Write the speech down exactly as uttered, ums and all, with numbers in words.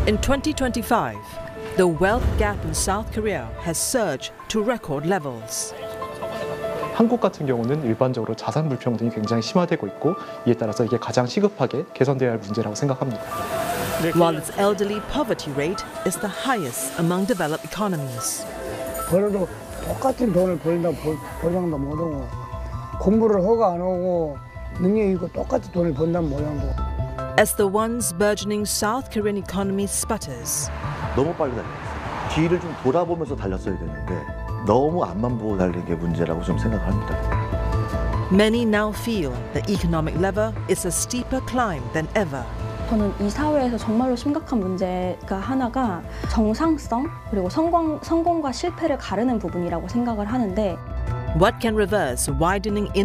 In twenty twenty-five, the wealth gap in South Korea has surged to record levels. 한국 같은 경우는 일반적으로 자산 불평등이 굉장히 심화되고 있고 이에 따라서 이게 가장 시급하게 개선돼야 할 문제라고 생각합니다. While its elderly poverty rate is the highest among developed economies. 벌어도 똑같은 돈을 벌다 보장도 못하고 공부를 하고 안 하고 능력이 있고 똑같은 돈을 번다는 모양도. As the once burgeoning South Korean economy sputters, 너무 빨리 달렸어요. 뒤를 좀 돌아보면서 달렸어야 되는데 너무 앞만 보고 달린 게 문제라고 좀 생각합니다. many now feel the economic lever is a steeper climb than ever. 저는 이 사회에서 정말로 심각한 문제가 하나가 정상성 그리고 성공, 성공과 실패를 가르는 부분이라고 생각을 하는데 What can reverse widening